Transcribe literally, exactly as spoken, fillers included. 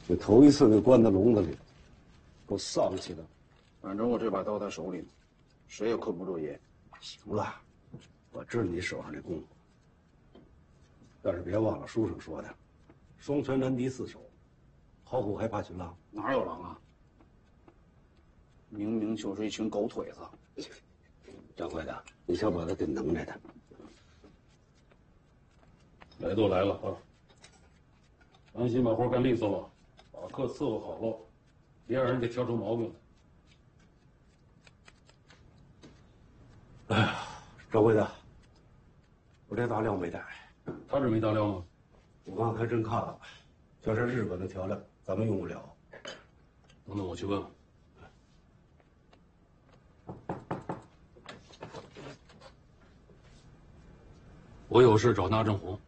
就头一次给关在笼子里，够丧气的。 反正我这把刀在手里呢，谁也困不住爷。 行了，我知道你手上那功夫，但是别忘了书上说的，双拳难敌四手，好虎还怕群狼。 哪有狼啊？明明就是一群狗腿子。 掌柜的，你瞧把他给能耐的。 来都来了啊，安心把活干利索了，把客伺候好了，别让人给挑出毛病来。哎呀，掌柜的，我这大料没带。 他这没大料吗？ 我刚才真看了，这是日本的调料，咱们用不了。 等等，我去问问。我有事找那正红。